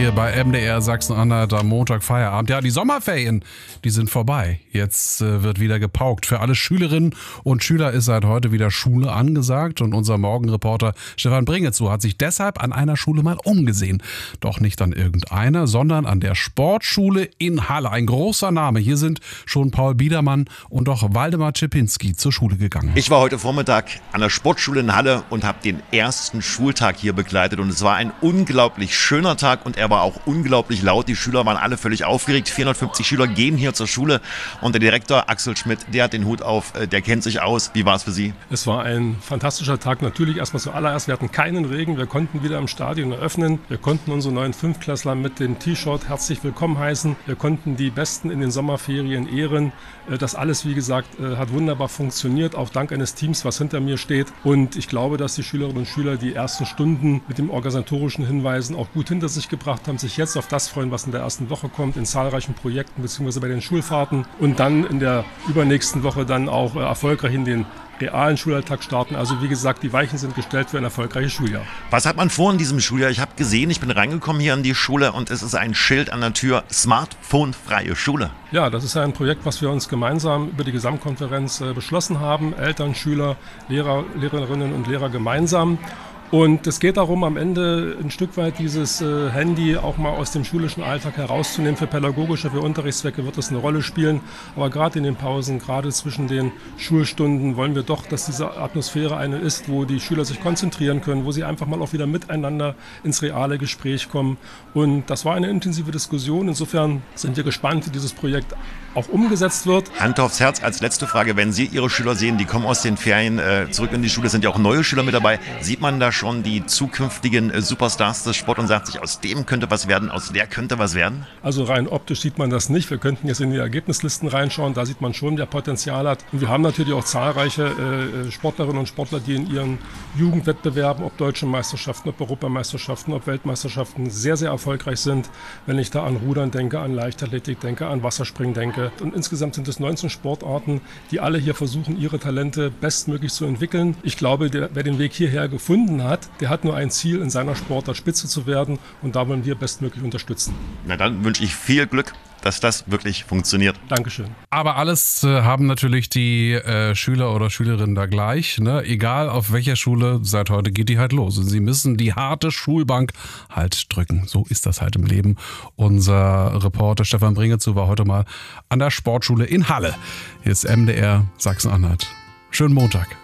hier bei MDR Sachsen-Anhalt am Montag Feierabend. Ja, die Sommerferien, die sind vorbei. Jetzt wird wieder gepaukt. Für alle Schülerinnen und Schüler ist seit heute wieder Schule angesagt. Und unser Morgenreporter Stefan Bringetzow hat sich deshalb an einer Schule mal umgesehen. Doch nicht an irgendeiner, sondern an der Sportschule in Halle. Ein großer Name. Hier sind schon Paul Biedermann und auch Waldemar Czepinski zur Schule gegangen. Ich war heute Vormittag an der Sportschule in Halle und habe den ersten Schultag hier begleitet. Und es war ein unglaublich schöner Tag und er war auch unglaublich laut. Die Schüler waren alle völlig aufgeregt. 450 Schüler gehen hier zur Schule und der Direktor Axel Schmidt, der hat den Hut auf, der kennt sich aus. Wie war es für Sie? Es war ein fantastischer Tag. Natürlich erstmal zuallererst, wir hatten keinen Regen. Wir konnten wieder im Stadion eröffnen. Wir konnten unsere neuen Fünftklässler mit dem T-Shirt herzlich willkommen heißen. Wir konnten die Besten in den Sommerferien ehren. Das alles, wie gesagt, hat wunderbar funktioniert, auch dank eines Teams, was hinter mir steht. Und ich glaube, dass die Schülerinnen und Schüler die ersten Stunden mit den organisatorischen Hinweisen auch gut hinter sich gebracht haben, sich jetzt auf das freuen, was in der ersten Woche kommt, in zahlreichen Projekten bzw. bei den Schulfahrten und dann in der übernächsten Woche dann auch erfolgreich in den realen Schulalltag starten. Also wie gesagt, die Weichen sind gestellt für ein erfolgreiches Schuljahr. Was hat man vor in diesem Schuljahr? Ich habe gesehen, ich bin reingekommen hier an die Schule und es ist ein Schild an der Tür, Smartphone-freie Schule. Ja, das ist ein Projekt, was wir uns gemeinsam über die Gesamtkonferenz beschlossen haben. Eltern, Schüler, Lehrer, Lehrerinnen und Lehrer gemeinsam. Und es geht darum, am Ende ein Stück weit dieses Handy auch mal aus dem schulischen Alltag herauszunehmen. Für pädagogische, für Unterrichtszwecke wird das eine Rolle spielen. Aber gerade in den Pausen, gerade zwischen den Schulstunden wollen wir doch, dass diese Atmosphäre eine ist, wo die Schüler sich konzentrieren können, wo sie einfach mal auch wieder miteinander ins reale Gespräch kommen. Und das war eine intensive Diskussion. Insofern sind wir gespannt, wie dieses Projekt auch umgesetzt wird. Hand aufs Herz als letzte Frage, wenn Sie Ihre Schüler sehen, die kommen aus den Ferien zurück in die Schule, sind ja auch neue Schüler mit dabei, sieht man da schon die zukünftigen Superstars des Sports und sagt sich, aus dem könnte was werden, aus der könnte was werden? Also rein optisch sieht man das nicht. Wir könnten jetzt in die Ergebnislisten reinschauen, da sieht man schon, wer Potenzial hat. Und wir haben natürlich auch zahlreiche Sportlerinnen und Sportler, die in ihren Jugendwettbewerben, ob deutschen Meisterschaften, ob Europameisterschaften, ob Weltmeisterschaften sehr, sehr erfolgreich sind. Wenn ich da an Rudern denke, an Leichtathletik denke, an Wasserspringen denke. Und insgesamt sind es 19 Sportarten, die alle hier versuchen, ihre Talente bestmöglich zu entwickeln. Ich glaube, wer den Weg hierher gefunden hat, der hat nur ein Ziel, in seiner Sportart Spitze zu werden. Und da wollen wir bestmöglich unterstützen. Na dann wünsche ich viel Glück, dass das wirklich funktioniert. Dankeschön. Aber alles haben natürlich die Schüler oder Schülerinnen da gleich. Ne? Egal auf welcher Schule, seit heute geht die halt los. Und sie müssen die harte Schulbank halt drücken. So ist das halt im Leben. Unser Reporter Stefan Bringetzow war heute mal an der Sportschule in Halle. Hier ist MDR Sachsen-Anhalt. Schönen Montag.